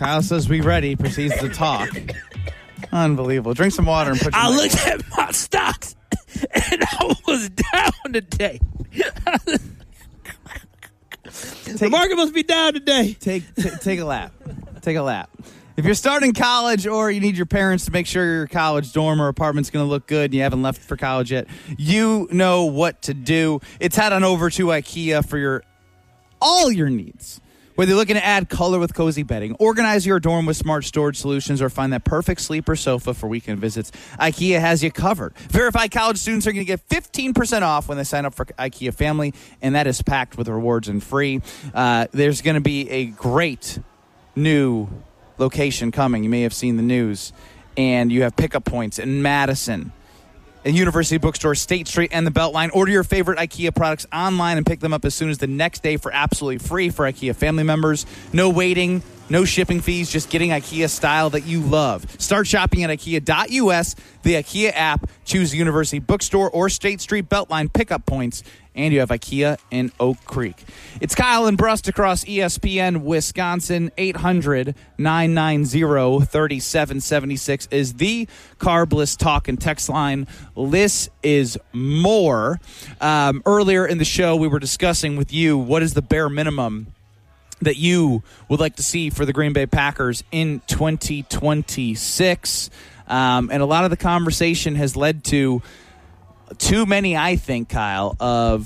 Kyle says we ready, proceeds to talk. Unbelievable. Drink some water and put your I looked at my stocks, and I was down today. The market must be down today. Take a lap. Take a lap. If you're starting college or you need your parents to make sure your college dorm or apartment's going to look good and you haven't left for college yet, you know what to do. It's head on over to IKEA for all your needs. Whether you're looking to add color with cozy bedding, organize your dorm with smart storage solutions, or find that perfect sleeper sofa for weekend visits, IKEA has you covered. Verified college students are going to get 15% off when they sign up for IKEA Family, and that is packed with rewards and free. There's going to be a great new location coming. You may have seen the news. And you have pickup points in Madison, a University Bookstore, State Street, and the Beltline. Order your favorite IKEA products online and pick them up as soon as the next day for absolutely free for IKEA family members. No waiting, no shipping fees, just getting IKEA style that you love. Start shopping at IKEA.us, the IKEA app. Choose the University Bookstore or State Street Beltline pickup points, and you have IKEA in Oak Creek. It's Kyle and Brust across ESPN Wisconsin. 800-990-3776 is the Carbless talk and text line. This is more. Earlier in the show, we were discussing with you what is the bare minimum that you would like to see for the Green Bay Packers in 2026. And a lot of the conversation has led to too many, I think, Kyle, of